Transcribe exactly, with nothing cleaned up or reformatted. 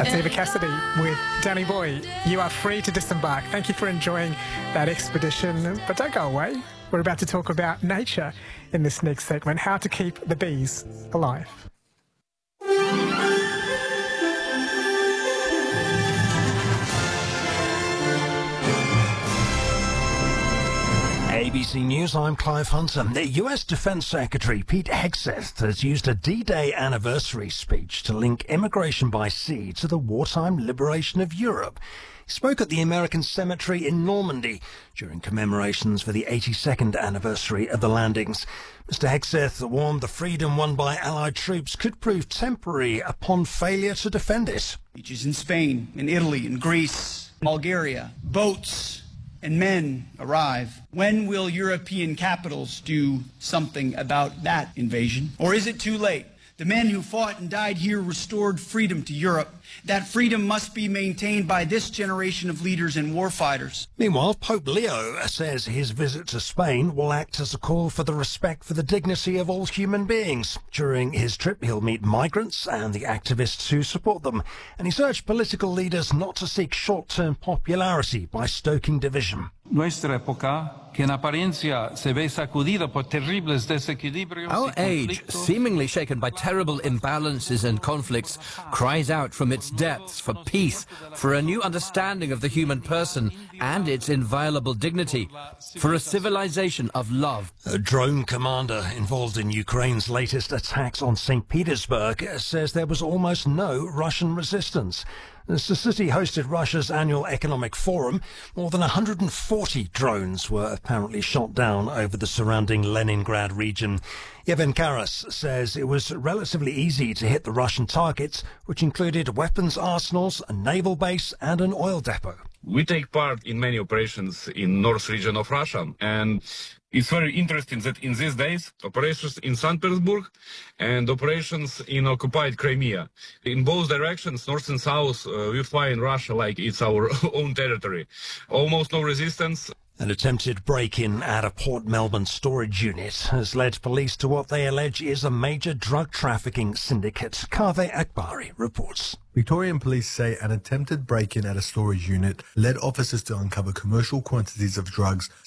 That's Eva Cassidy with Danny Boy. You are free to disembark. Thank you for enjoying that expedition. But don't go away. We're about to talk about nature in this next segment, how to keep the bees alive. A B C News, I'm Clive Hunter. The U S Defense Secretary Pete Hegseth has used a D-Day anniversary speech to link immigration by sea to the wartime liberation of Europe. He spoke at the American Cemetery in Normandy during commemorations for the eighty-second anniversary of the landings. Mister Hegseth warned the freedom won by Allied troops could prove temporary upon failure to defend it. Beaches in Spain, in Italy, in Greece, Bulgaria, boats and men arrive. When will European capitals do something about that invasion? Or is it too late? The men who fought and died here restored freedom to Europe. That freedom must be maintained by this generation of leaders and warfighters. Meanwhile, Pope Leo says his visit to Spain will act as a call for the respect for the dignity of all human beings. During his trip, he'll meet migrants and the activists who support them. And he's urged political leaders not to seek short-term popularity by stoking division. Nuestra época, que en apariencia se ve sacudida por terribles desequilibrios. Our age, seemingly shaken by terrible imbalances and conflicts, cries out from its depths for peace, for a new understanding of the human person and its inviolable dignity, for a civilization of love. A drone commander involved in Ukraine's latest attacks on Saint Petersburg says there was almost no Russian resistance. The city hosted Russia's annual economic forum. More than one hundred forty drones were apparently shot down over the surrounding Leningrad region. Yevhen Karas says it was relatively easy to hit the Russian targets, which included weapons arsenals, a naval base and an oil depot. We take part in many operations in north region of Russia, and it's very interesting that in these days, operations in Saint Petersburg and operations in occupied Crimea. In both directions, north and south, uh, we fly in Russia like it's our own territory. Almost no resistance. An attempted break-in at a Port Melbourne storage unit has led police to what they allege is a major drug trafficking syndicate. Kaveh Akbari reports. Victorian police say an attempted break-in at a storage unit led officers to uncover commercial quantities of drugs